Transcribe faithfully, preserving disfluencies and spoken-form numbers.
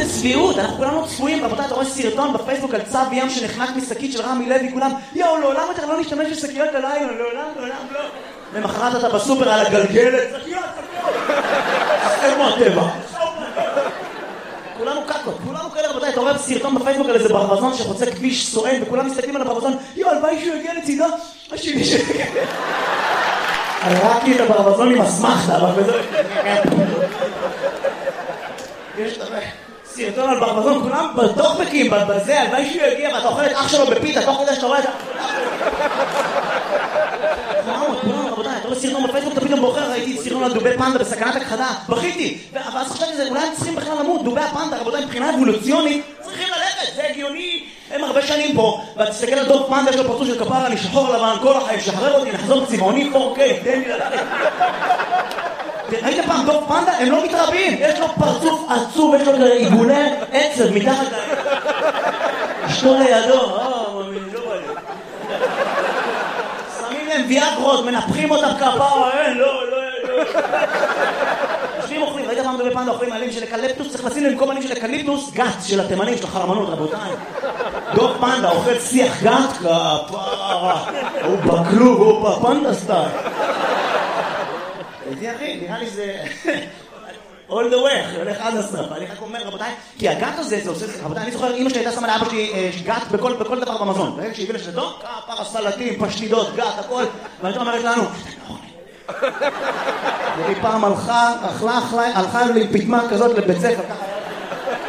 איזה צביעות, אנחנו כולנו צפויים, רבותיי, אתה רואה סרטון בפייסבוק על צב ים שנחנק משקית של רמי לוי, כולם, יאו, לעולם יותר לא נשתמש בשקיות הלילה, לעולם, לעולם, לא. למחרת אתה בסופר על הגלגלת, שקיות, שקיות. איפה הטבע? כולנו קקות, כולנו כאלה, רבותיי, אתה רואה סרטון בפייסבוק על איזה ברווזון שחוצה כביש סואן, וכולם מסתכלים על הברווזון, יאו, הלוואי שהוא יגיע לצידה, השני שיגיע. הראקי את הברווזון עם אסמכתה, אבל בזה... יש סרטון על ברווזון, כולם בטוקבקים, בזה, הלוואי שהוא יגיע, ואתה אוכל את אח שלו בפיתה, תוך כדי שאתה רואה את ה... כולנו, כולנו, רבותיי, אתה רואה סרטון בפייסבוק, אתה פתאום בוחר, ראיתי סרטון על דובי פנדה בסכנת הכחדה, בכיתי, ואז חשבתי, אולי הם צריכים בכלל למות, דובי הפנדה, רבותיי, מבחינה אבולוציונית, צריכים ללכת, זה הגיוני, הם הרבה שנים פה, ואתה תסתכל על דוב פנדה, יש לו פרצוף של כפרה, אני שחור לבן, כל החיים, שחרר אותי, נחזור צבעוני, פור קיי, תן לי ללכת. ראית פעם דוב פנדה? הם לא מתרבים, יש לו פרצוף עצוב, יש לו עיגולי עצב מתחת להם. אשתו לידו, אה, ממי, לא בא לי. שמים להם ויאגרות, מנפחים אותם כפרה, אין, לא, לא, לא. יושבים אוכלים, ראית פעם דובי פנדה אוכלים עלים של אקליפטוס, צריך לשים למקום עלים של אקליפטוס, גת של התימנים, של החרמנות, רבותיי. דוב פנדה אוכל שיח גת, כפרה, הוא בכלוב, הוא פנדה סטייל. הייתי אחי, נראה לי זה... all the way, הולך עד הסוף. אני רק אומר, רבותיי, כי הגת הזה, זה עושה... רבותיי, אני זוכר, אמא שלי הייתה שמה לאבא שלי גת בכל דבר במזון. ברגע שהביא לשדה דוק, כפרה, סלטים, פשטידות, גת, הכל. והייתה אומרת לנו, והיא פעם הלכה, אכלה, אכלה, הלכה לי פתמה כזאת לבית ספר, ככה